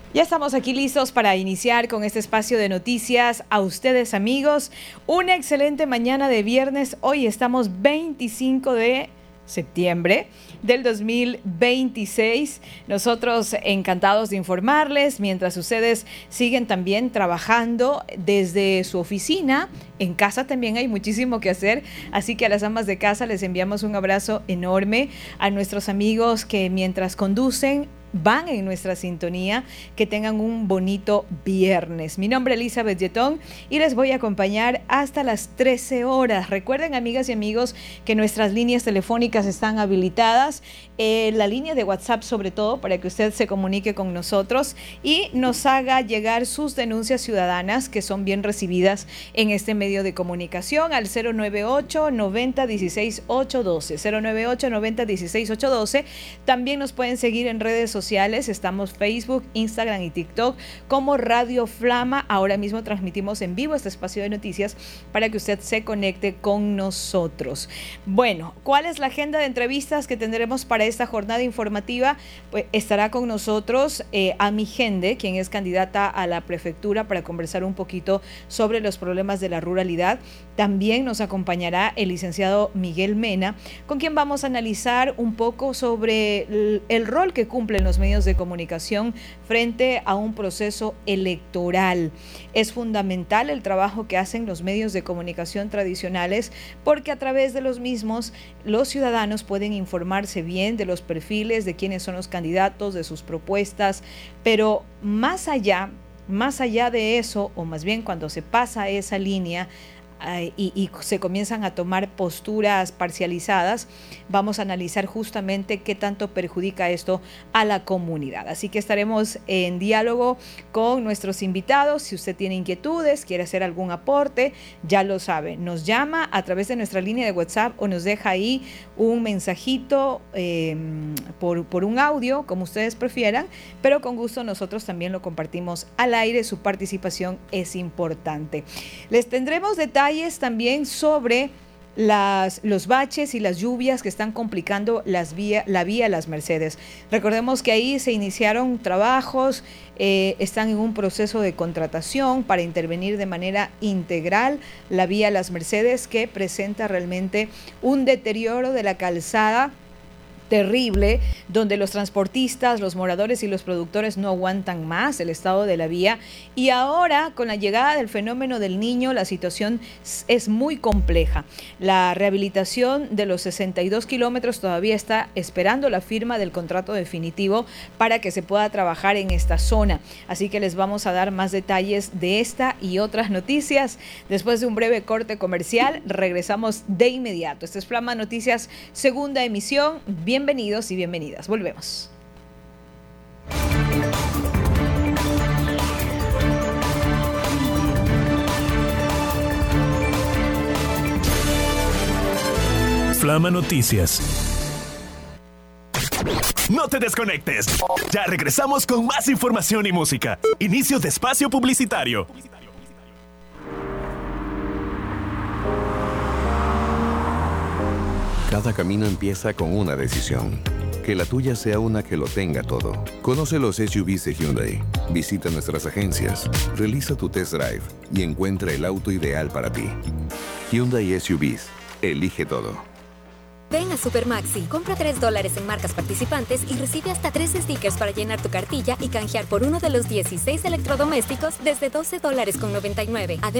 Ya estamos aquí listos para iniciar con este espacio de noticias. A ustedes, amigos, una excelente mañana de viernes. Hoy estamos 25 de septiembre del 2026. Nosotros encantados de informarles mientras ustedes siguen también trabajando desde su oficina. En casa también hay muchísimo que hacer, así que a las amas de casa les enviamos un abrazo enorme. A nuestros amigos que mientras conducen van en nuestra sintonía, que tengan un bonito viernes. Mi nombre es Elizabeth Yetón y les voy a acompañar hasta las 13 horas. Recuerden, amigas y amigos, que nuestras líneas telefónicas están habilitadas, la línea de WhatsApp sobre todo, para que usted se comunique con nosotros y nos haga llegar sus denuncias ciudadanas, que son bien recibidas en este medio de comunicación, al 098-90-16-812, 098-90-16-812. También nos pueden seguir en redes sociales, estamos Facebook, Instagram y TikTok como Radio Flama. Ahora mismo transmitimos en vivo este espacio de noticias para que usted se conecte con nosotros. Bueno, ¿cuál es la agenda de entrevistas que tendremos para esta jornada informativa? Pues estará con nosotros Ami Gende, quien es candidata a la prefectura, para conversar un poquito sobre los problemas de la ruralidad. También nos acompañará el licenciado Miguel Mena, con quien vamos a analizar un poco sobre el rol que cumplen los medios de comunicación frente a un proceso electoral. Es fundamental el trabajo que hacen los medios de comunicación tradicionales, porque a través de los mismos los ciudadanos pueden informarse bien de los perfiles, de quiénes son los candidatos, de sus propuestas, pero más allá de eso, o más bien cuando se pasa esa línea, y se comienzan a tomar posturas parcializadas, vamos a analizar justamente qué tanto perjudica esto a la comunidad. Así que estaremos en diálogo con nuestros invitados. Si usted tiene inquietudes, quiere hacer algún aporte, ya lo sabe, nos llama a través de nuestra línea de WhatsApp o nos deja ahí un mensajito por un audio, como ustedes prefieran, pero con gusto nosotros también lo compartimos al aire. Su participación es importante. Les tendremos detalles también sobre los baches y las lluvias que están complicando la vía Las Mercedes. Recordemos que ahí se iniciaron trabajos, están en un proceso de contratación para intervenir de manera integral la vía Las Mercedes, que presenta realmente un deterioro de la calzada terrible, donde los transportistas, los moradores y los productores no aguantan más el estado de la vía. Y ahora, con la llegada del fenómeno del Niño, la situación es muy compleja. La rehabilitación de los 62 kilómetros todavía está esperando la firma del contrato definitivo para que se pueda trabajar en esta zona. Así que les vamos a dar más detalles de esta y otras noticias. Después de un breve corte comercial, regresamos de inmediato. Este es Flama Noticias, segunda emisión. Bienvenidos y bienvenidas. Volvemos. Flama Noticias. No te desconectes. Ya regresamos con más información y música. Inicio de espacio publicitario. Cada camino empieza con una decisión. Que la tuya sea una que lo tenga todo. Conoce los SUVs de Hyundai. Visita nuestras agencias, realiza tu test drive y encuentra el auto ideal para ti. Hyundai SUVs. Elige todo. Ven a Supermaxi, compra $3 en marcas participantes y recibe hasta 3 stickers para llenar tu cartilla y canjear por uno de los 16 electrodomésticos desde $12.99. Además,